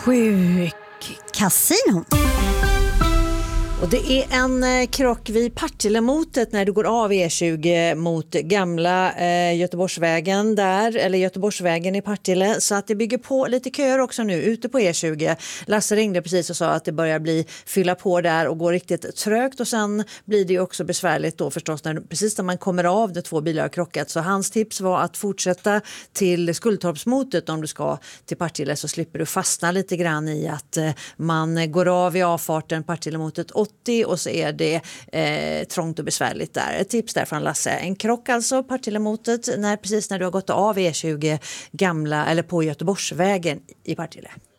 Sjukkasinon. Och det är en krock vid Partillemotet när du går av E20 mot gamla Göteborgsvägen där, eller Göteborgsvägen i Partille, så att det bygger på lite köer också nu ute på E20. Lasse ringde precis och sa att det börjar fylla på där och går riktigt trögt, och sen blir det också besvärligt då förstås precis när man kommer av där 2 bilar har krockat. Så hans tips var att fortsätta till Skulltorpsmotet om du ska till Partille, så slipper du fastna lite grann i att man går av i avfarten Partillemotet 80 och så är det trångt och besvärligt där. Ett tips där från Lasse. En krock alltså, Partillemotet, precis när du har gått av E20 gamla eller på Göteborgsvägen i Partille.